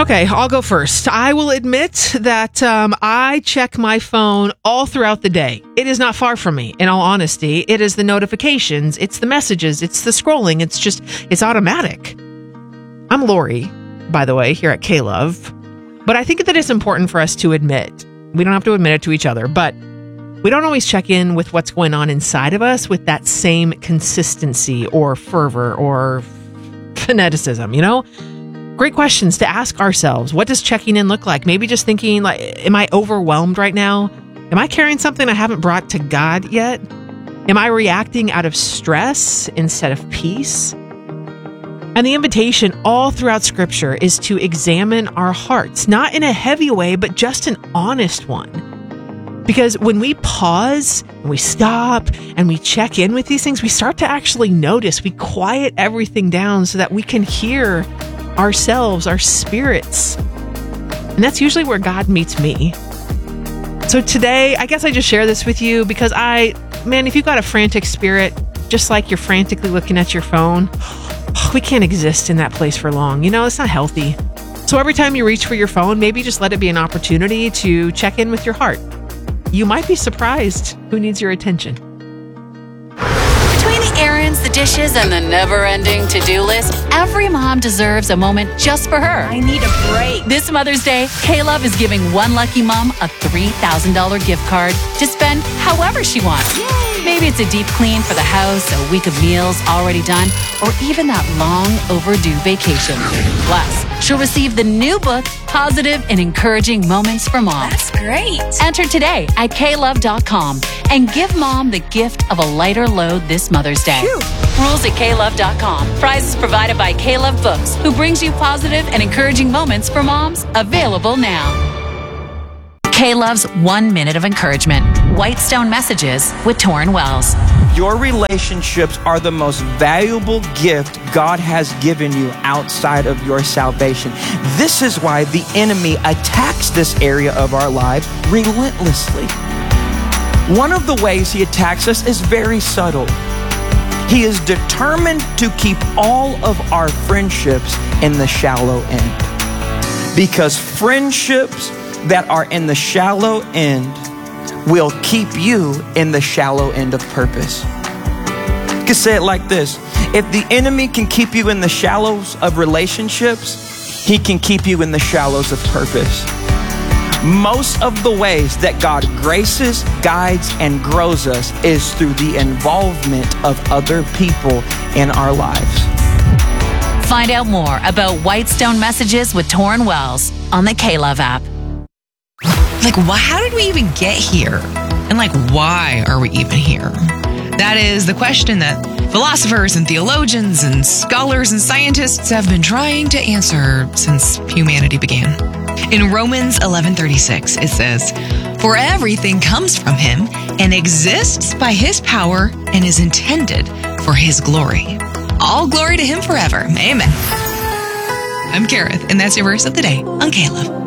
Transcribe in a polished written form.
Okay, I'll go first. I will admit that I check my phone all throughout the day. It is not far from me, in all honesty. It is the notifications, it's the messages, it's the scrolling. It's automatic. I'm Lori, by the way, here at K-Love. But I think that it's important for us to admit. We don't have to admit it to each other, but we don't always check in with what's going on inside of us with that same consistency or fervor or fanaticism, you know? Great questions to ask ourselves. What does checking in look like? Maybe just thinking, like, am I overwhelmed right now? Am I carrying something I haven't brought to God yet? Am I reacting out of stress instead of peace? And the invitation all throughout Scripture is to examine our hearts, not in a heavy way, but just an honest one. Because when we pause, and we stop, and we check in with these things, we start to actually notice. We quiet everything down so that we can hear ourselves, our spirits. And that's usually where God meets me. So today, I guess I just share this with you because if you've got a frantic spirit, just like you're frantically looking at your phone, we can't exist in that place for long. You know, it's not healthy. So every time you reach for your phone, maybe just let it be an opportunity to check in with your heart. You might be surprised who needs your attention. Between the errands, the dishes, and the never-ending to-do list, every mom deserves a moment just for her. I need a break. This Mother's Day, K-Love is giving one lucky mom a $3,000 gift card to spend however she wants. Yay. Maybe it's a deep clean for the house, a week of meals already done, or even that long overdue vacation. Plus, she'll receive the new book, Positive and Encouraging Moments for Moms. That's great. Enter today at klove.com and give mom the gift of a lighter load this Mother's Day. Phew. Rules at klove.com. Prizes provided by K-Love Books, who brings you positive and encouraging moments for moms. Available now. K-Love's 1 minute of encouragement. Whitestone Messages with Torrin Wells. Your relationships are the most valuable gift God has given you outside of your salvation. This is why the enemy attacks this area of our lives relentlessly. One of the ways he attacks us is very subtle. He is determined to keep all of our friendships in the shallow end. Because friendships that are in the shallow end will keep you in the shallow end of purpose. You can say it like this: if the enemy can keep you in the shallows of relationships, he can keep you in the shallows of purpose. Most of the ways that God graces, guides, and grows us is through the involvement of other people in our lives. Find out more about Whitestone Messages with Torrin Wells on the K-Love app. How did we even get here? And why are we even here? That is the question that philosophers and theologians and scholars and scientists have been trying to answer since humanity began. In Romans 11:36, it says, "For everything comes from him and exists by his power and is intended for his glory. All glory to him forever. Amen." I'm Kareth, and that's your verse of the day on K-Love.